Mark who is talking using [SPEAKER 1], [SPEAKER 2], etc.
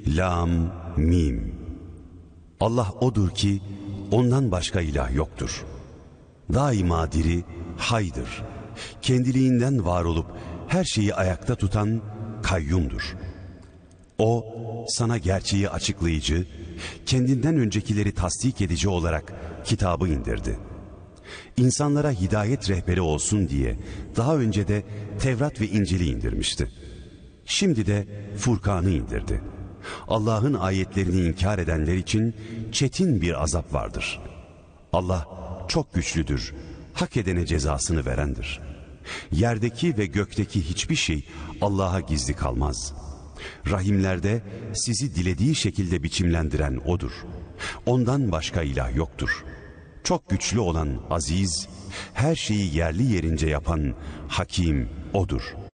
[SPEAKER 1] Lam, Mim. Allah odur ki ondan başka ilah yoktur. Daima diri, haydır. Kendiliğinden var olup her şeyi ayakta tutan kayyumdur. O sana gerçeği açıklayıcı, kendinden öncekileri tasdik edici olarak kitabı indirdi. İnsanlara hidayet rehberi olsun diye daha önce de Tevrat ve İncil'i indirmişti. Şimdi de Furkan'ı indirdi. Allah'ın ayetlerini inkar edenler için çetin bir azap vardır. Allah çok güçlüdür, hak edene cezasını verendir. Yerdeki ve gökteki hiçbir şey Allah'a gizli kalmaz. Rahimlerde sizi dilediği şekilde biçimlendiren O'dur. Ondan başka ilah yoktur. Çok güçlü olan aziz, her şeyi yerli yerince yapan hakim O'dur.